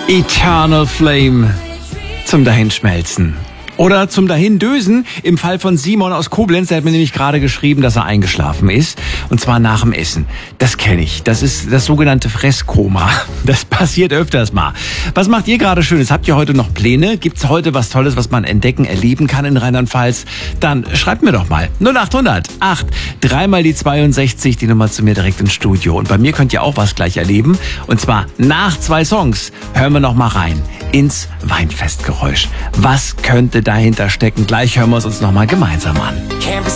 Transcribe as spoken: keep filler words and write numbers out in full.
Eternal Flame zum Dahinschmelzen. Oder zum Dahindösen im Fall von Simon aus Koblenz. Der hat mir nämlich gerade geschrieben, dass er eingeschlafen ist. Und zwar nach dem Essen. Das kenne ich. Das ist das sogenannte Fresskoma. Das passiert öfters mal. Was macht ihr gerade Schönes? Habt ihr heute noch Pläne? Gibt's heute was Tolles, was man entdecken, erleben kann in Rheinland-Pfalz? Dann schreibt mir doch mal. null acht hundert acht, dreimal die zweiundsechzig, die Nummer zu mir direkt ins Studio. Und bei mir könnt ihr auch was gleich erleben. Und zwar nach zwei Songs hören wir noch mal rein ins Weinfestgeräusch. Was könnte dahinter stecken? Gleich hören wir es uns noch mal gemeinsam an.